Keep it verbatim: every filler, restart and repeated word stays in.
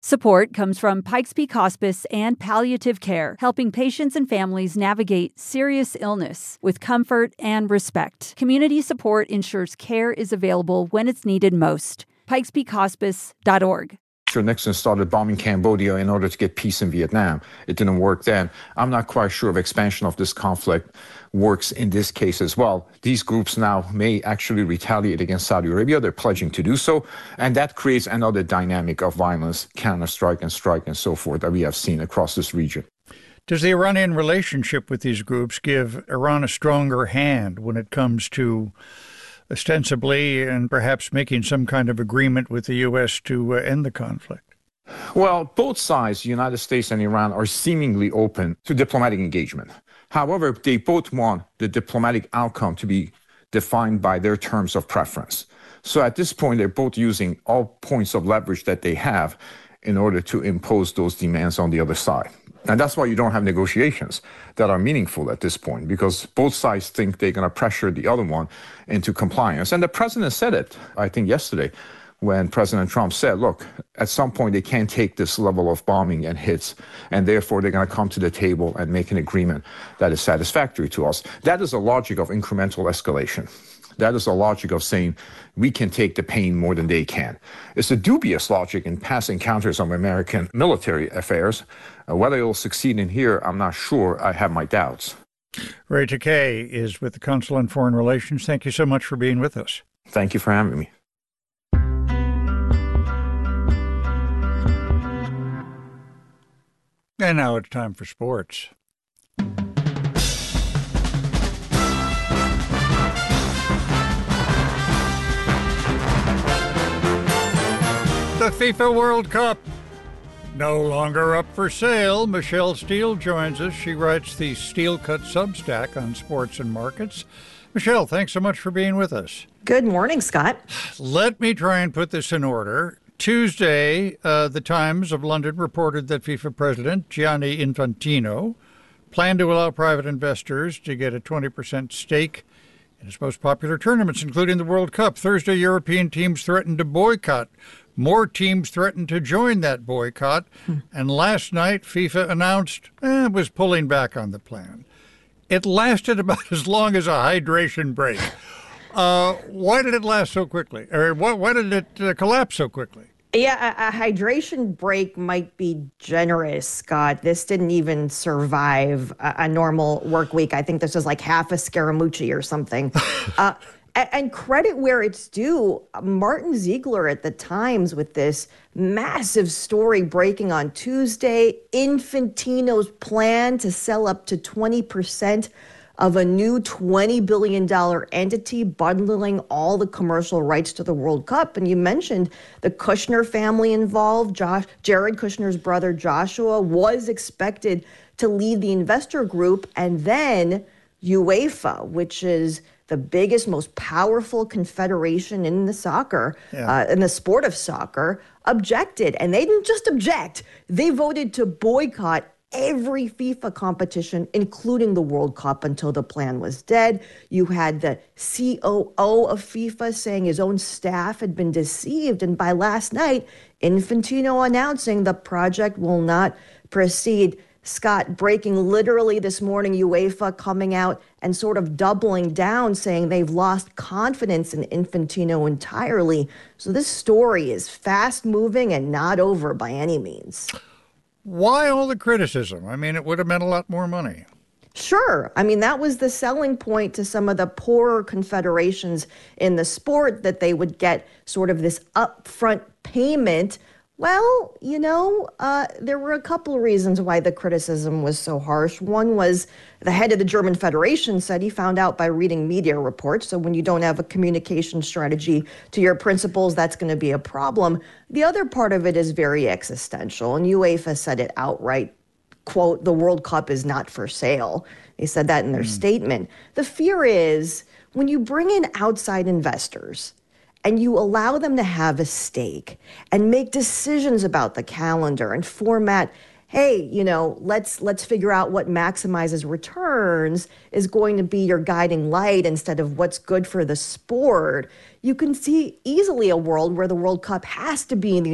Support comes from Pikes Peak Hospice and Palliative Care, helping patients and families navigate serious illness with comfort and respect. Community support ensures care is available when it's needed most. pikes peak hospice dot org. Nixon started bombing Cambodia in order to get peace in Vietnam. It didn't work then. I'm not quite sure if expansion of this conflict works in this case as well. These groups now may actually retaliate against Saudi Arabia. They're pledging to do so. And that creates another dynamic of violence, counter-strike and strike and so forth that we have seen across this region. Does the Iranian relationship with these groups give Iran a stronger hand when it comes to ostensibly and perhaps making some kind of agreement with the U S to uh, end the conflict? Well, both sides, the United States and Iran, are seemingly open to diplomatic engagement. However, they both want the diplomatic outcome to be defined by their terms of preference. So at this point, they're both using all points of leverage that they have in order to impose those demands on the other side. And that's why you don't have negotiations that are meaningful at this point, because both sides think they're going to pressure the other one into compliance. And the president said it, I think, yesterday, when President Trump said, look, at some point they can't take this level of bombing and hits, and therefore they're going to come to the table and make an agreement that is satisfactory to us. That is a logic of incremental escalation. That is a logic of saying we can take the pain more than they can. It's a dubious logic in past encounters of American military affairs. Uh, whether it will succeed in here, I'm not sure. I have my doubts. Ray Takei is with the Council on Foreign Relations. Thank you so much for being with us. Thank you for having me. And now it's time for sports. The FIFA World Cup, no longer up for sale. Michelle Steele joins us. She writes the Steel Cut Substack on sports and markets. Michelle, thanks so much for being with us. Good morning, Scott. Let me try and put this in order. Tuesday, uh, the Times of London reported that FIFA President Gianni Infantino planned to allow private investors to get a twenty percent stake in its most popular tournaments, including the World Cup. Thursday, European teams threatened to boycott. More teams threatened to join that boycott. Hmm. And last night, FIFA announced eh, it was pulling back on the plan. It lasted about as long as a hydration break. Uh, why did it last so quickly? Or why, why did it uh, collapse so quickly? Yeah, a, a hydration break might be generous, Scott. This didn't even survive a, a normal work week. I think this was like half a Scaramucci or something. uh, and, and credit where it's due, Martin Ziegler at the Times with this massive story breaking on Tuesday, Infantino's plan to sell up to twenty percent of a new twenty billion dollars entity, bundling all the commercial rights to the World Cup. And you mentioned the Kushner family involved. Josh, Jared Kushner's brother Joshua was expected to lead the investor group. And then UEFA, which is the biggest, most powerful confederation in the soccer, yeah. uh, in the sport of soccer, objected. And they didn't just object. They voted to boycott every FIFA competition, including the World Cup, until the plan was dead. You had the C O O of FIFA saying his own staff had been deceived. And by last night, Infantino announcing the project will not proceed. Scott, breaking literally this morning, UEFA coming out and sort of doubling down, saying they've lost confidence in Infantino entirely. So this story is fast moving and not over by any means. Why all the criticism? I mean, it would have meant a lot more money. Sure. I mean, that was the selling point to some of the poorer confederations in the sport, that they would get sort of this upfront payment. Well, you know, uh, there were a couple of reasons why the criticism was so harsh. One was the head of the German Federation said he found out by reading media reports. So when you don't have a communication strategy to your principles, that's going to be a problem. The other part of it is very existential. And UEFA said it outright, quote, the World Cup is not for sale. They said that in their mm. statement. The fear is when you bring in outside investors and you allow them to have a stake and make decisions about the calendar and format, hey, you know, let's let's figure out what maximizes returns is going to be your guiding light instead of what's good for the sport. You can see easily a world where the World Cup has to be in the